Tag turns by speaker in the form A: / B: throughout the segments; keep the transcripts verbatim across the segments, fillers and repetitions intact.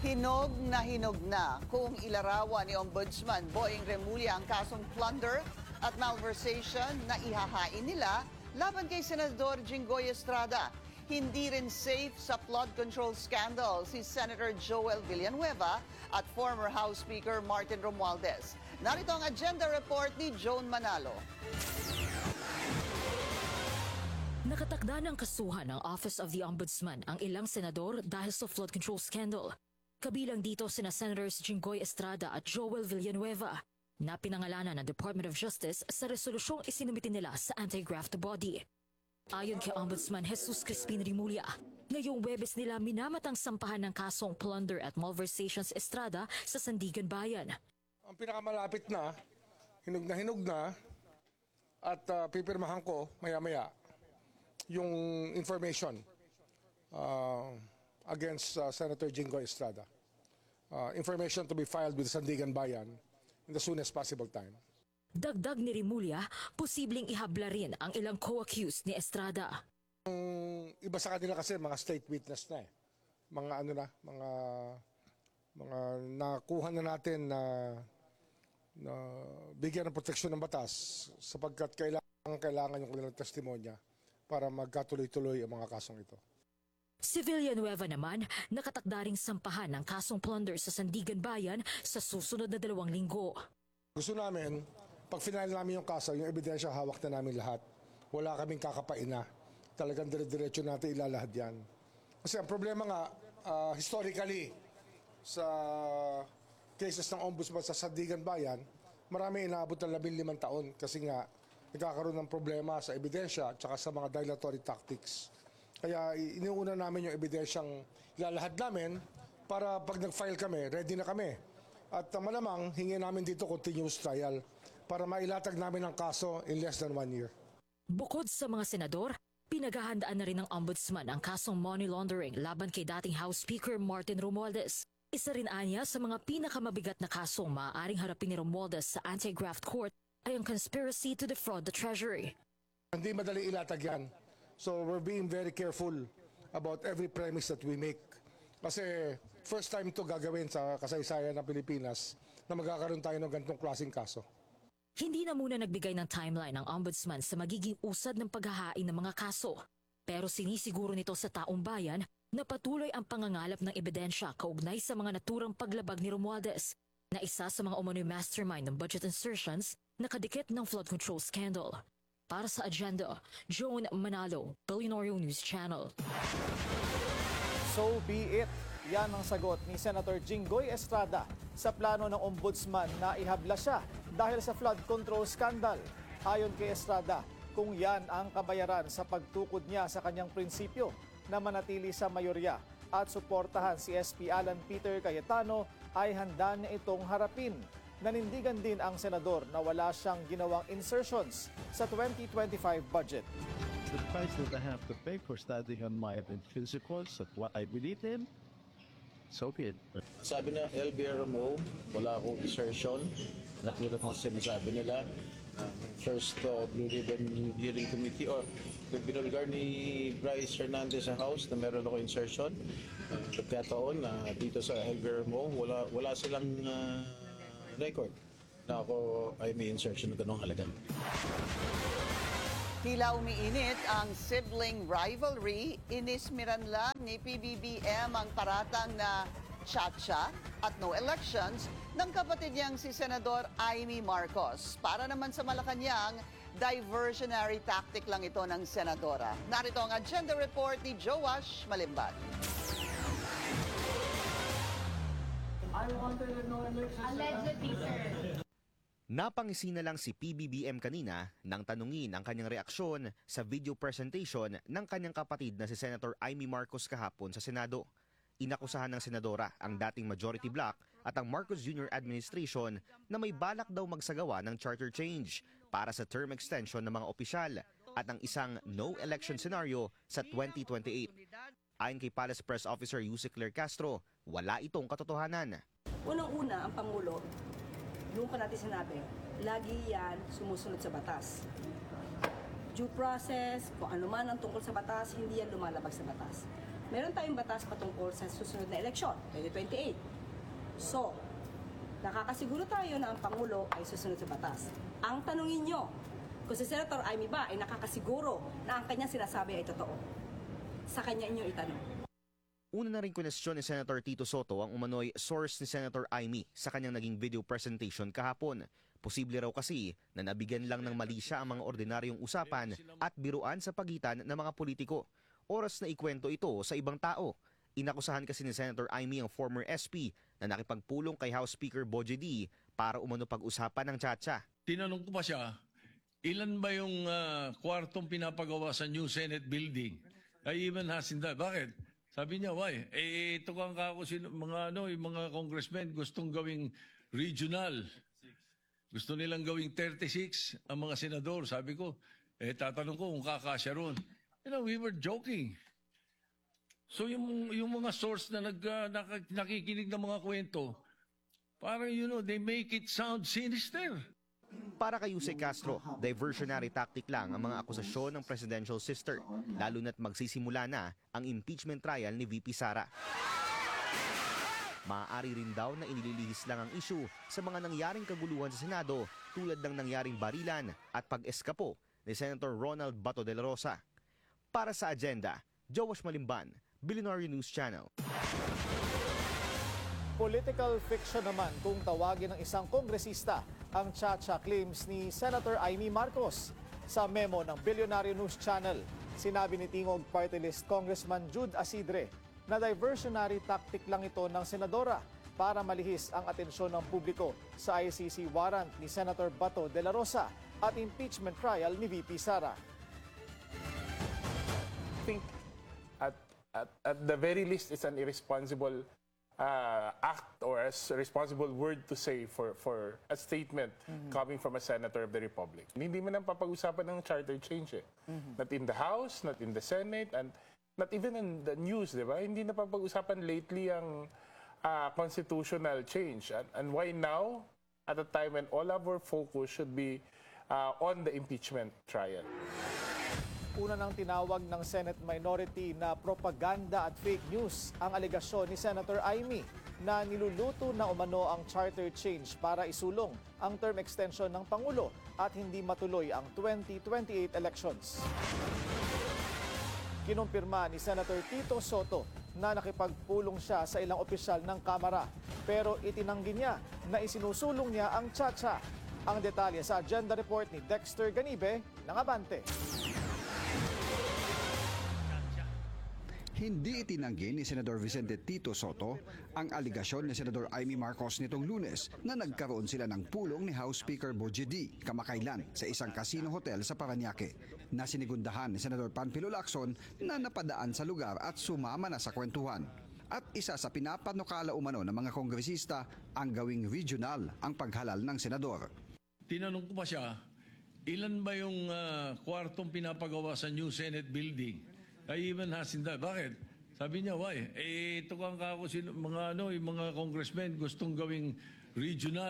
A: Hinog na hinog na kung ilarawan ni Ombudsman Boying Remulla ang kasong plunder at malversation na ihahain nila laban kay Senador Jinggoy Estrada. Hindi rin safe sa flood control scandal si Senator Joel Villanueva at former House Speaker Martin Romualdez. Narito ang agenda report ni Joan Manalo.
B: Nakatakda ng kasuhan ng Office of the Ombudsman ang ilang senador dahil sa flood control scandal. Kabilang dito sina Senators Jinggoy Estrada at Joel Villanueva na pinangalanan ng Department of Justice sa resolusyong isinumite nila sa anti-graft body. Ayon kay Ombudsman Jesus Crispin Remulla, ngayong Huwebes nila minamatang sampahan ng kasong plunder at malversations Estrada sa Sandigan Bayan.
C: Ang pinakamalapit na, hinog na hinog na, at uh, pipirmahan ko maya-maya yung information uh, against uh, Senator Jinggoy Estrada. Uh, information to be filed with Sandigan Bayan in the soonest possible time.
B: Dagdag ni Remulla, posibleng ihabla rin ang ilang co-accused ni Estrada.
C: Ang iba sa kanila kasi mga state witness na eh. Mga ano na, mga mga nakuha na natin na na bigyan ng proteksyon ng batas sapagkat kailangan kailangan yung kanilang testimonya para magkatuloy-tuloy ang mga kasong ito.
B: Si Villanueva naman, nakatakda ring sampahan ng kasong plunder sa Sandigan Bayan sa susunod na dalawang linggo.
C: Gusto namin, pag final namin yung kaso, yung ebidensya hawak na namin lahat. Wala kaming kakapaina. Talagang dire-diretso natin ilalahad yan. Kasi ang problema nga, uh, historically, sa cases ng ombudsman sa Sandigan Bayan, marami inaabot ng labing limang taon kasi nga nagkakaroon ng problema sa ebidensya at saka sa mga dilatory tactics. Kaya iniuna namin yung ebidensyang ilalahad namin para pag nag-file kami, ready na kami. At uh, malamang hingin namin dito continuous trial para mailatag namin ang kaso in less than one year.
B: Bukod sa mga senador, pinaghahandaan na rin ng Ombudsman ang kasong money laundering laban kay dating House Speaker Martin Romualdez. Isa rin anya sa mga pinakamabigat na kasong maaaring harapin ni Romualdez sa anti-graft court ay ang conspiracy to defraud the Treasury.
C: Hindi madali ilatag yan. So we're being very careful about every premise that we make. Kasi first time to gagawin sa kasaysayan ng Pilipinas na magkakaroon tayo ng ganitong klaseng kaso.
B: Hindi na muna nagbigay ng timeline ang Ombudsman sa magiging usad ng paghahain ng mga kaso. Pero sinisiguro nito sa taong bayan na patuloy ang pangangalap ng ebidensya kaugnay sa mga naturang paglabag ni Romualdez na isa sa mga umano'y mastermind ng budget insertions na kadikit ng flood control scandal. Para sa agenda, Joan Manalo, Billionaire News Channel.
D: So be it. Yan ang sagot ni Senator Jinggoy Estrada sa plano ng Ombudsman na ihabla siya dahil sa flood control scandal. Ayon kay Estrada, kung yan ang kabayaran sa pagtukod niya sa kanyang prinsipyo na manatili sa mayorya at suportahan si S P Alan Peter Cayetano, ay handa niya itong harapin. Nanindigan din ang senador na wala siyang ginawang insertions sa twenty twenty-five budget.
E: The price that I have to pay for studying on my physicals at what I believe in, so be it.
F: Sabi na L B R mo, wala akong insertion. Nakita ko sinasabi nila. Uh, first uh, Blue Ribbon Hearing Committee or binulgar ni Bryce Hernandez sa House na meron ako insertion. Uh, Pagkataon na uh, dito sa L B R mo, wala, wala silang uh, record na ako ay may insertion na ganong halaga.
A: Tila umiinit ang sibling rivalry. Inismiran lang ni P B B M ang paratang na tsa-tsa at no elections ng kapatid niyang si Senador Amy Marcos. Para naman sa Malacanang, diversionary tactic lang ito ng senadora. Narito ang agenda report ni Joash Malimbat.
G: Allegedly, sir.
H: Napangisi na lang si P B B M kanina nang tanungin ang kanyang reaksyon sa video presentation ng kanyang kapatid na si Senator Amy Marcos kahapon sa Senado. Inakusahan ng senadora ang dating majority bloc at ang Marcos Junior Administration na may balak daw magsagawa ng charter change para sa term extension ng mga opisyal at ang isang no election scenario sa twenty twenty-eight. Ayon kay Palace Press Officer Yusek Claire Castro, wala itong katotohanan.
I: Unang-una, ang Pangulo, yung pa natin sinabi, lagi yan sumusunod sa batas. Due process, kung ano man ang tungkol sa batas, hindi yan lumalabag sa batas. meron tayong batas patungkol sa susunod na eleksyon, twenty twenty-eight. So, nakakasiguro tayo na ang Pangulo ay susunod sa batas. Ang tanungin nyo, kung si Senator Amy ba ay nakakasiguro na ang kanyang sinasabi ay totoo. Sa kanya inyo itanong.
H: Una na rin kwestiyon ni Senator Tito Soto ang umano'y source ni Senator Amy sa kanyang naging video presentation kahapon. Posible raw kasi na nabigyan lang ng mali siya ang mga ordinaryong usapan at biruan sa pagitan ng mga politiko. Oras na ikwento ito sa ibang tao. Inakusahan kasi ni Senator Amy ang former S P na nakipagpulong kay House Speaker Boje D para umano pag-usapan ng tsa-tsa.
J: Tinanong ko pa siya, ilan ba yung uh, kwartong pinapagawa sa new Senate building? I even asked him that. Bakit? Sabi niya, why? Eh, ito kang kako, sino, mga, ano, yung mga congressmen gustong gawing regional. Gusto nilang gawing thirty-six ang mga senador. Sabi ko, eh, tatanong ko kung kakasya ron. You know, we were joking. So yung, yung mga source na nag, uh, nakikinig ng mga kwento, parang, you know, they make it sound sinister.
H: Para kay Jose Castro, diversionary tactic lang ang mga akusasyon ng presidential sister, lalo na't magsisimula na ang impeachment trial ni V P Sara. Maaari rin daw na inililihis lang ang issue sa mga nangyaring kaguluhan sa Senado tulad ng nangyaring barilan at pag-eskapo ni Senator Ronald Bato de la Rosa. Para sa agenda, Joash Malimban, Billionaire News Channel.
D: Political fiction naman kung tawagin ng isang kongresista ang tsa-tsa claims ni Senator Amy Marcos. Sa memo ng Billionaire News Channel, sinabi ni Tingog Party List Congressman Jude Asidre na diversionary tactic lang ito ng senadora para malihis ang atensyon ng publiko sa I C C warrant ni Senator Bato de la Rosa at impeachment trial ni V P Sara.
K: I think at, at, at the very least it's an irresponsible uh, act or a responsible word to say for, for a statement mm-hmm. coming from a senator of the Republic. Hindi man ang papag-usapan ng charter change eh. Mm-hmm. Not in the House, not in the Senate, and not even in the news, di ba? Hindi na papag-usapan lately ang uh, constitutional change. And, and why now? At a time when all of our focus should be uh, on the impeachment trial.
D: Una nang tinawag ng Senate minority na propaganda at fake news ang alegasyon ni Senator Amy na niluluto na umano ang charter change para isulong ang term extension ng Pangulo at hindi matuloy ang twenty twenty-eight elections. Kinumpirma ni Senator Tito Soto na nakipagpulong siya sa ilang opisyal ng Kamara pero itinanggi niya na isinusulong niya ang tsa-tsa. Ang detalye sa agenda report ni Dexter Ganibe ng Abante.
L: Hindi itinanggi ni Senador Vicente Tito Soto ang aligasyon ni Senador Amy Marcos nitong Lunes na nagkaroon sila ng pulong ni House Speaker Boje D kamakailan sa isang casino hotel sa Parañaque na sinigundahan ni Senador Panfilo Lacson na napadaan sa lugar at sumama na sa kwentuhan. At isa sa pinapanukala umano ng mga kongresista ang gawing regional ang paghalal ng senador.
J: Tinanong ko pa siya, ilan ba yung uh, kwartong pinapagawa sa new Senate building? I even asked him that. Bakit? Sabi niya, why? Eh, ito kang kako, sino, mga, ano, yung mga congressmen gustong gawing regional.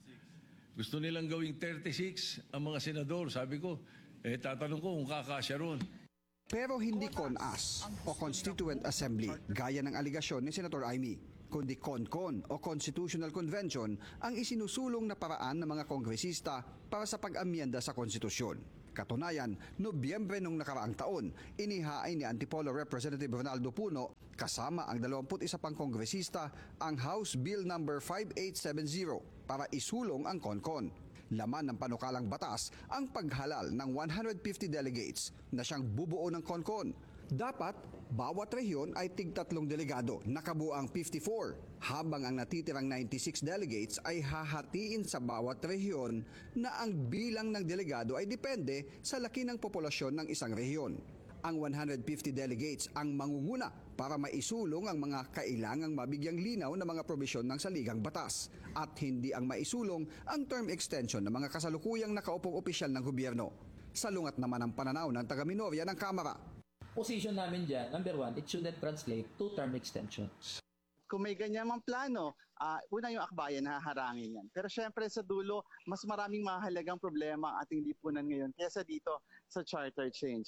J: Gusto nilang gawing thirty-six ang mga senador. Sabi ko, eh, tatanong ko kung kakasya ron.
L: Pero hindi C O N A S o Constituent Assembly gaya ng aligasyon ni Senator Amy, kundi C O N C O N o Constitutional Convention ang isinusulong na paraan ng mga kongresista para sa pag-amyenda sa konstitusyon. Katunayan, Nobyembre nung nakaraang taon, inihain ni Antipolo Representative Ronaldo Puno kasama ang dalawampu't isa pang kongresista ang House Bill number five eight seven zero para isulong ang C O N C O N. Laman ng panukalang batas ang paghalal ng one hundred fifty delegates na siyang bubuo ng C O N C O N. Dapat, bawat rehiyon ay tig-tatlong delegado, nakabuang fifty-four, habang ang natitirang ninety-six delegates ay hahatiin sa bawat rehiyon na ang bilang ng delegado ay depende sa laki ng populasyon ng isang rehiyon. Ang one hundred fifty delegates ang mangunguna para maisulong ang mga kailangang mabigyang linaw na mga probisyon ng saligang batas at hindi ang maisulong ang term extension ng mga kasalukuyang nakaupong opisyal ng gobyerno. Salungat naman ang pananaw ng taga-minorya ng Kamara.
M: Position namin dyan, number one, it shouldn't translate to term extensions.
N: Kung may ganyan mang plano, uh, una yung akbayan, haharangin yan. Pero syempre sa dulo, mas maraming mahalagang problema ang ating lipunan ngayon kaysa dito sa charter change. Not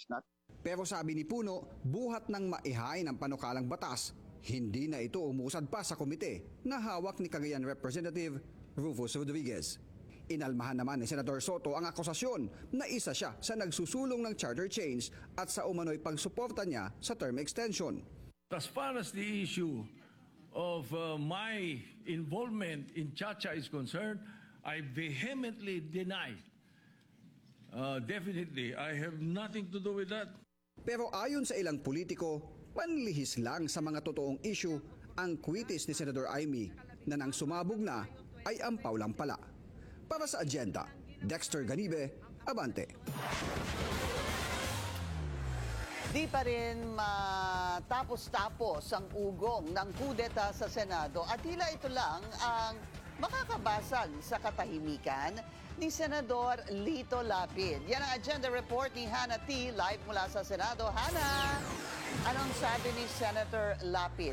L: Pero sabi ni Puno, buhat ng maihain ang panukalang batas, hindi na ito umusad pa sa komite na hawak ni Cagayan Representative Rufus Rodriguez. Inalmahan naman ni Senator Soto ang akusasyon na isa siya sa nagsusulong ng charter change at sa umano'y pagsuporta niya sa term extension.
J: As far as the issue of uh, my involvement in Chacha is concerned, I vehemently deny. Uh, definitely, I have nothing to do with that.
L: Pero ayon sa ilang politiko, panlihis lang sa mga totoong issue ang kwitis ni Senator Amy na nang sumabog na ay ampaw lang pala. Para sa agenda, Dexter Ganibe, Abante.
A: Di pa rin matapos-tapos ang ugong ng kudeta sa Senado at tila ito lang ang makakabasag sa katahimikan ni Senador Lito Lapid. Yan ang agenda report ni Hannah T. live mula sa Senado. Hannah, anong sabi ni Senator Lapid?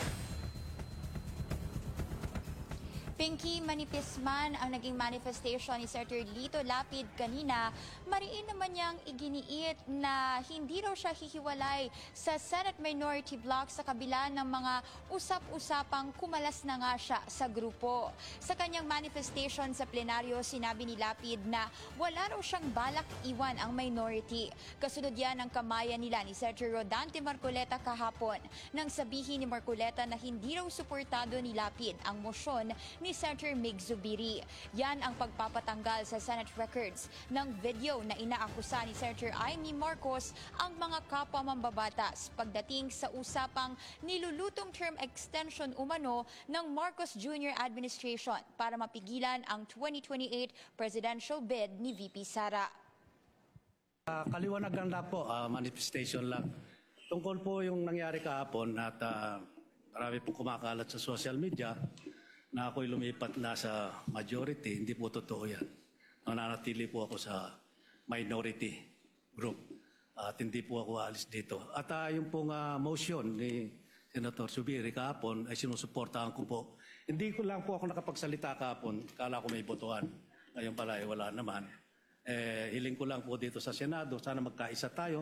O: Pinky, manipis man ang naging manifestation ni Senator Lito Lapid kanina, mariin naman niyang iginiit na hindi raw siya hihiwalay sa Senate Minority Block sa kabila ng mga usap-usapang kumalas na nga siya sa grupo. Sa kanyang manifestation sa plenaryo, sinabi ni Lapid na wala raw siyang balak iwan ang minority. Kasunod yan ang kamayan nila ni Senator Rodante Marcoleta kahapon nang sabihin ni Marcoleta na hindi raw suportado ni Lapid ang mosyon ni ni Senator Mig Zubiri. Yan ang pagpapatanggal sa Senate records ng video na inaakusa ni Senator Amy Marcos ang mga kapwa mambabatas pagdating sa usapang nilulutong term extension umano ng Marcos Junior Administration para mapigilan ang twenty twenty-eight presidential bid ni V P Sara.
P: Uh, kaliwanagan na po, uh, manifestation lang. Tungkol po yung nangyari kahapon at uh, marami pong kumakalat sa social media na ako'y lumipat na sa majority, hindi po totoo yan. Nananatili po ako sa minority group at hindi po ako alis dito. At uh, yung pong uh, motion ni Senator Zubiri kahapon ay sinusuportahan ko po. Hindi ko lang po ako nakapagsalita kahapon, kala ko may botohan. Ngayon pala ay wala naman. Eh, hiling ko lang po dito sa Senado, sana magkaisa tayo.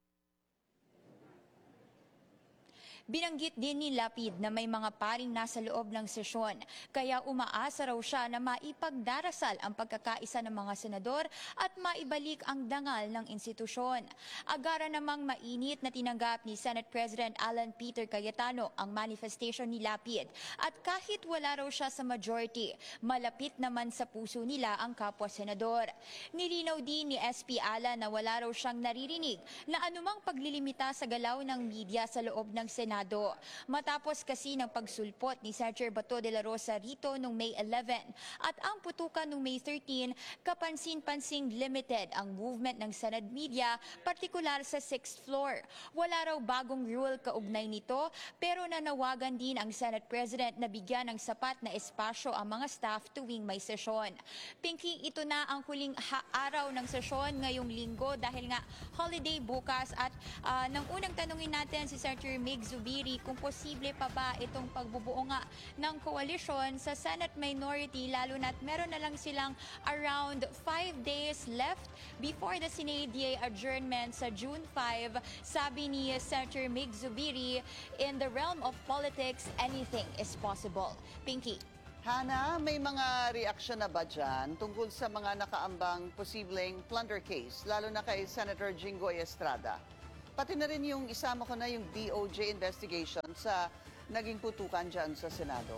O: Binanggit din ni Lapid na may mga paring nasa loob ng sesyon, kaya umaasa raw siya na maipagdarasal ang pagkakaisa ng mga senador at maibalik ang dangal ng institusyon. Agara namang mainit na tinanggap ni Senate President Alan Peter Cayetano ang manifestation ni Lapid at kahit wala raw siya sa majority, malapit naman sa puso nila ang kapwa senador. Nilinaw din ni S P Alan na wala raw siyang naririnig na anumang paglilimita sa galaw ng media sa loob ng Senado. Matapos kasi ng pagsulpot ni Senator Bato de la Rosa rito noong May eleven at ang putukan noong May thirteen, kapansin-pansing limited ang movement ng Senate media, partikular sa sixth floor. Wala raw bagong rule kaugnay nito, pero nanawagan din ang Senate President na bigyan ng sapat na espasyo ang mga staff tuwing may sesyon. Pinky, ito na ang huling araw ng sesyon ngayong linggo dahil nga holiday bukas at uh, nang unang tanungin natin si Senator Mig Zubiri kung posible pa ba itong pagbubuo nga ng koalisyon sa Senate minority, lalo na't meron na lang silang around five days left before the Senate D A adjournment sa June fifth. Sabi ni Senator Mig Zubiri, in the realm of politics, anything is possible. Pinky.
A: Hana, may mga reaksyon na ba dyan tungkol sa mga nakaambang posibleng plunder case, lalo na kay Senator Jinggoy Estrada? Pati na rin yung isama ko na yung D O J investigation sa naging putukan dyan sa Senado.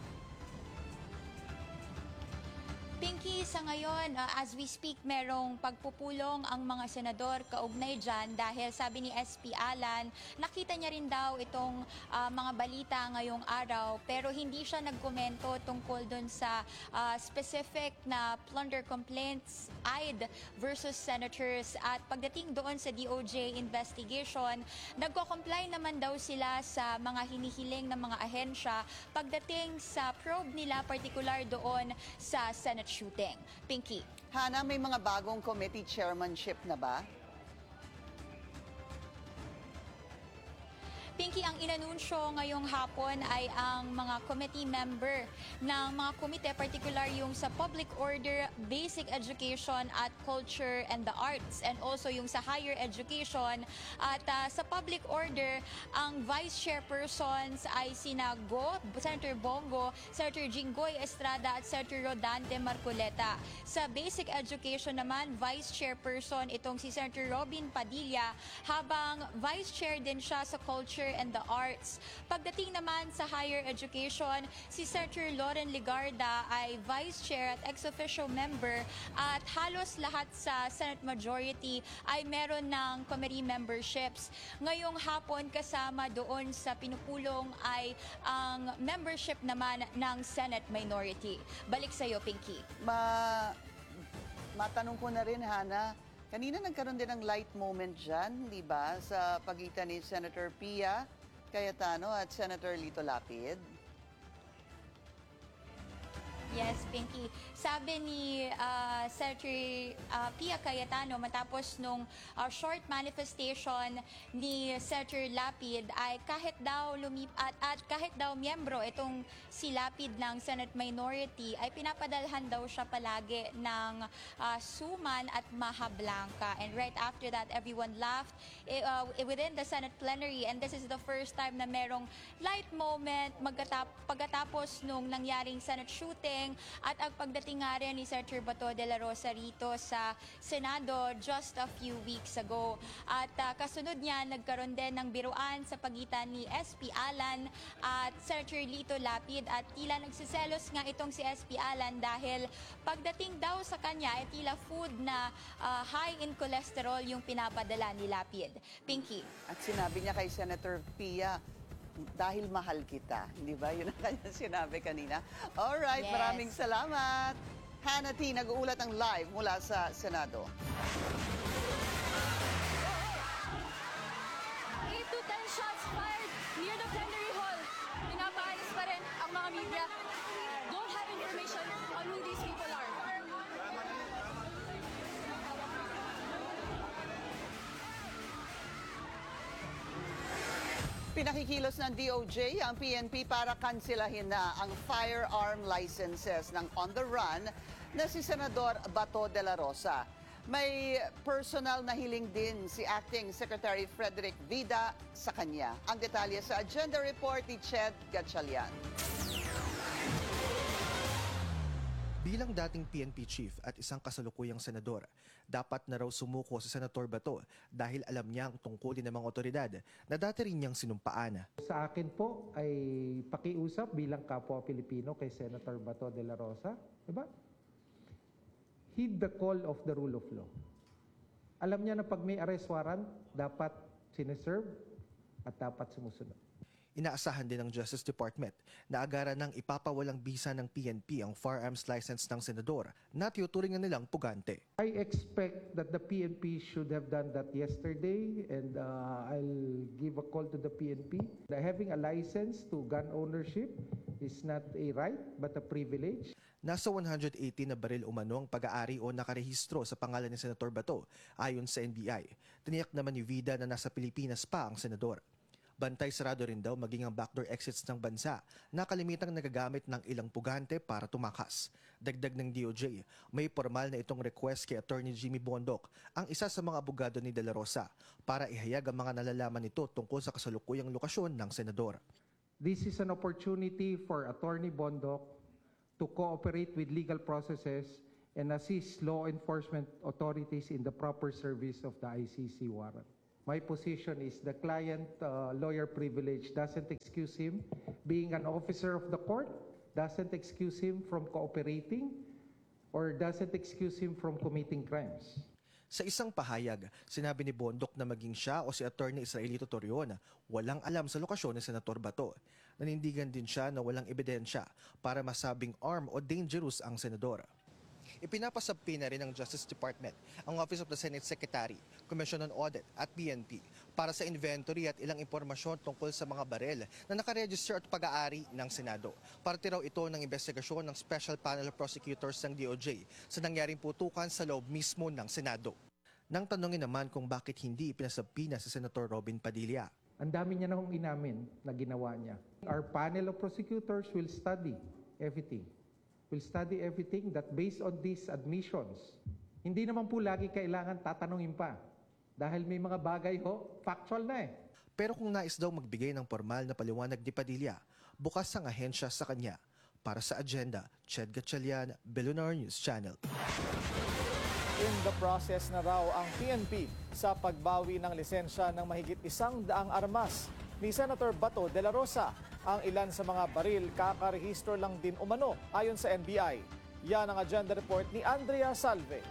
O: Pinky, sa ngayon, uh, as we speak, merong pagpupulong ang mga senador kaugnay dyan dahil sabi ni S P Alan, nakita niya rin daw itong uh, mga balita ngayong araw pero hindi siya nagkomento tungkol dun sa uh, specific na plunder complaints I D versus senators. At pagdating doon sa D O J investigation, nagko-comply naman daw sila sa mga hinihiling ng mga ahensya pagdating sa probe nila, particular doon sa Senate shooting. Pinky.
A: Hana, may mga bagong committee chairmanship na ba?
O: Pinky, ang inanunsyo ngayong hapon ay ang mga committee member ng mga komite, particular yung sa Public Order, Basic Education at Culture and the Arts, and also yung sa Higher Education. At uh, sa Public Order, ang Vice Chairpersons ay sina Go, Senator Bongo, Senator Jinggoy Estrada at Senator Rodante Marcoleta. Sa Basic Education naman, Vice Chairperson itong si Senator Robin Padilla, habang Vice Chair din siya sa Culture and the Arts. Pagdating naman sa Higher Education, si Senator Loren Ligarda ay Vice Chair at ex-officio member, at halos lahat sa Senate Majority ay meron ng committee memberships. Ngayong hapon kasama doon sa pinupulong ay ang membership naman ng Senate Minority. Balik sa iyo, Pinky.
A: Ma matanong ko na rin, Hana, kanina nagkaroon din ng light moment dyan, di ba, sa pagitan ni Senator Pia Cayetano at Senator Lito Lapid.
O: Yes, Pinky. Sabi ni uh, Senator uh, Pia Cayetano matapos nung uh, short manifestation ni Senator Lapid ay kahit daw lumip at, at kahit daw miyembro itong si Lapid ng Senate Minority ay pinapadalhan daw siya palagi ng uh, suman at maha blanca. And right after that, everyone laughed uh, within the Senate plenary, and this is the first time na merong light moment magkatap pagkatapos nung nangyaring Senate shooting at ang pagdating nga rin ni Senator Bato de la Rosa rito sa Senado just a few weeks ago. At uh, kasunod niya, nagkaroon din ng biruan sa pagitan ni S P Alan at Senator Lito Lapid, at tila nagsiselos nga itong si S P Alan dahil pagdating daw sa kanya ay tila food na uh, high in cholesterol yung pinapadala ni Lapid. Pinky.
A: At sinabi niya kay Senator Pia, dahil mahal kita. Hindi ba? Yun ang kanyang sinabi kanina. Alright,
O: Yes.
A: maraming salamat. Hannah T, nag-uulat ang live mula sa Senado.
G: eight to ten shots fired near the plenary hall. Pinapaalis pa rin ang mga media. Don't have information on who these people are.
A: Pinakikilos ng D O J ang P N P para kansilahin na ang firearm licenses ng on the run na si Senador Bato de la Rosa. May personal na hiling din si Acting Secretary Frederick Vida sa kanya. Ang detalye sa agenda report ni Ched Gatchalian.
H: Bilang dating P N P chief at isang kasalukuyang senador, dapat na raw sumuko si Senator Bato dahil alam niya ang tungkulin ng mga otoridad na dati rin niyang sinumpaan.
Q: Sa akin po ay pakiusap bilang kapwa Pilipino kay Senator Bato de la Rosa, diba? Heed the call of the rule of law. Alam niya na pag may arrest warrant, dapat sineserve at dapat sumusunod.
H: Inaasahan din ng Justice Department na agaran ng ipapawalang bisa ng P N P ang firearms license ng senador na tinuturingan nilang pugante.
Q: I expect that the P N P should have done that yesterday, and uh, I'll give a call to the P N P. Having a license to gun ownership is not a right but a privilege.
H: Nasa one hundred eighty na baril umano ang pag-aari o nakarehistro sa pangalan ni Senator Bato ayon sa N B I. Tiniyak naman ni Vida na nasa Pilipinas pa ang senador. Bantay sarado rin daw maging ang backdoor exits ng bansa na kalimitang nagagamit ng ilang pugante para tumakas. Dagdag ng D O J, may formal na itong request kay Attorney Jimmy Bondoc, ang isa sa mga abogado ni De La Rosa, para ihayag ang mga nalalaman nito tungkol sa kasalukuyang lokasyon ng senador.
Q: This is an opportunity for Attorney Bondoc to cooperate with legal processes and assist law enforcement authorities in the proper service of the I C C warrant. My position is the client uh, lawyer privilege doesn't excuse him being an officer of the court, doesn't excuse him from cooperating, or doesn't excuse him from committing crimes.
H: Sa isang pahayag, sinabi ni Bondoc na maging siya o si Attorney Israelito Torion walang alam sa lokasyon ni Senator Bato. Nanindigan din siya na walang ebidensya para masabing armed o dangerous ang senador. Ipinapasabpi na rin ng Justice Department ang Office of the Senate Secretary, Commission on Audit at P N P para sa inventory at ilang impormasyon tungkol sa mga barel na nakaregister at pag-aari ng Senado. Parte raw ito ng investigasyon ng Special Panel of Prosecutors ng D O J sa nangyaring putukan sa loob mismo ng Senado. Nang tanongin naman kung bakit hindi ipinasabpi na si Senator Robin Padilla.
Q: Ang dami niya na hong inamin na ginawa niya. Our panel of prosecutors will study everything. Will study everything that based on these admissions, hindi naman po lagi kailangan tatanungin pa. Dahil may mga bagay ho, factual na eh.
R: Pero kung nais daw magbigay ng formal na paliwanag ni Padilla, bukas ang ahensya sa kanya. Para sa Agenda, Ched Gatchalian, Billionaire News Channel.
D: In the process na raw ang P N P sa pagbawi ng lisensya ng mahigit isang daang armas ni Senator Bato de la Rosa. Ang ilan sa mga baril kakarehistro lang din umano ayon sa N B I. Yan ang agenda report ni Andrea Salve.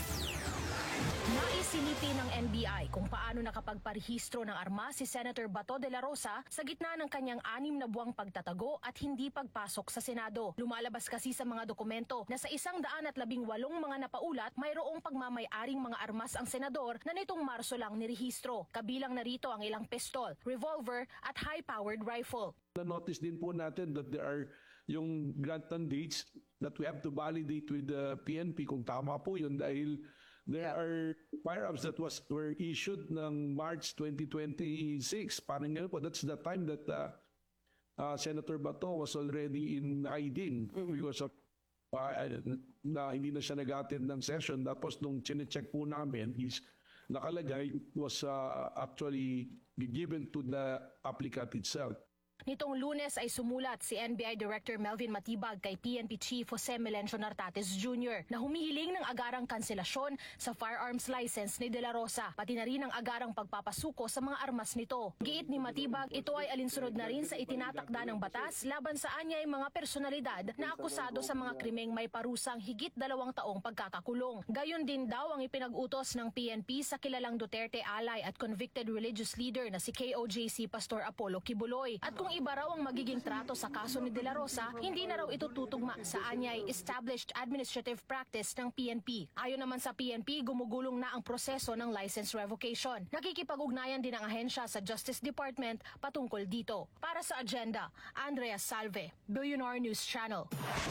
S: Naisinipi ng N B I kung paano nakapagparehistro ng armas si Senator Bato de la Rosa sa gitna ng kanyang anim na buwang pagtatago at hindi pagpasok sa Senado. Lumalabas kasi sa mga dokumento na sa isang daan at labing walong mga napaulat, mayroong pagmamay-aring mga armas ang senador na nitong Marso lang nirehistro. Kabilang narito ang ilang pistol, revolver at high-powered rifle.
T: Na-notice din po natin that there are yung grantan dates that we have to validate with the P N P kung tama po yun dahil there are firearms that was were issued ng March twenty twenty-six. Parang ngayon po, that's the time that uh, uh, Senator Bato was already in hiding because of uh, na hindi na siya nag-attend ng session. Tapos nung chinecheck po namin, is nakalagay was uh, actually given to the applicant itself.
S: Nitong Lunes ay sumulat si N B I Director Melvin Matibag kay P N P Chief Jose Melencio Nartates Junior na humihiling ng agarang kanselasyon sa firearms license ni De La Rosa, pati na rin ang agarang pagpapasuko sa mga armas nito. Giit ni Matibag, ito ay alinsunod na rin sa itinatakda ng batas laban sa anyay mga personalidad na akusado sa mga krimeng may parusang higit dalawang taong pagkakakulong. Gayon din daw ang ipinag-utos ng P N P sa kilalang Duterte ally at convicted religious leader na si K O J C Pastor Apollo Kibuloy. At kung iba raw ang magiging trato sa kaso ni De La Rosa, hindi na raw ito tutugma sa anyay established administrative practice ng P N P. Ayon naman sa P N P, gumugulong na ang proseso ng license revocation. Nakikipag-ugnayan din ang ahensya sa Justice Department patungkol dito. Para sa Agenda, Andrea Salve, Billionaire News Channel.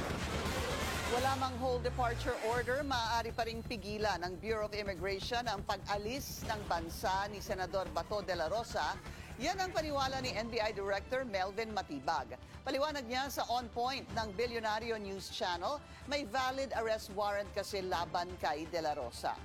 A: Wala mang whole departure order, maaari pa ring pigilan ng Bureau of Immigration ang pag-alis ng bansa ni Senador Bato de la Rosa. Yan ang paniwala ni N B I Director Melvin Matibag. Paliwanag niya sa On Point ng Billionaire News Channel, may valid arrest warrant kasi laban kay De La Rosa.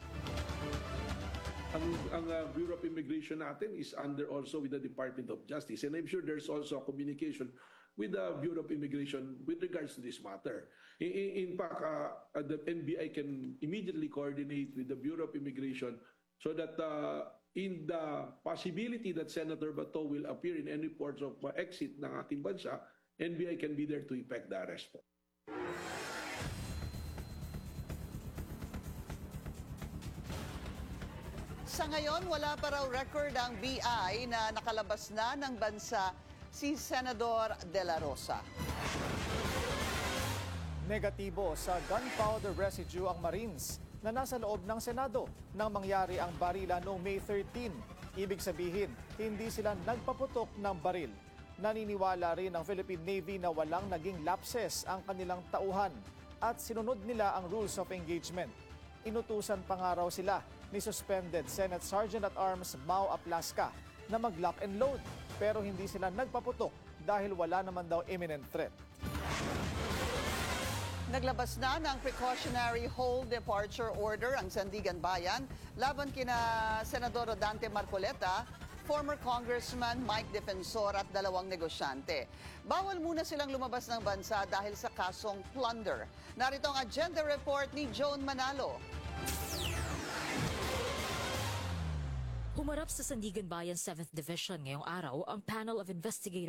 T: Ang, ang uh, Bureau of Immigration natin is under also with the Department of Justice. And I'm sure there's also a communication with the Bureau of Immigration with regards to this matter. In, in, in fact, uh, uh, the N B I can immediately coordinate with the Bureau of Immigration so that uh, in the possibility that Senator Bato will appear in any ports of uh, exit ng ating bansa, N B I can be there to effect the arrest.
A: Sa ngayon, wala pa raw record ang B I na nakalabas na ng bansa si Senador De La Rosa.
D: Negatibo sa gunpowder residue ang Marines na nasa loob ng Senado nang mangyari ang barila noong May thirteenth. Ibig sabihin, hindi sila nagpaputok ng baril. Naniniwala rin ang Philippine Navy na walang naging lapses ang kanilang tauhan at sinunod nila ang rules of engagement. Inutusan pa nga raw sila ni suspended Senate Sergeant at Arms Mau Aplasca na mag-lock and load pero hindi sila nagpaputok dahil wala naman daw imminent threat.
A: Naglabas na ng precautionary whole departure order ang Sandigan Bayan laban kina Senador Rodante Marcoleta, former Congressman Mike Defensor at dalawang negosyante. Bawal muna silang lumabas ng bansa dahil sa kasong plunder. Narito ang agenda report ni Joan Manalo.
B: Humarap sa Sandigan Bayan seventh Division ngayong araw ang panel of investigators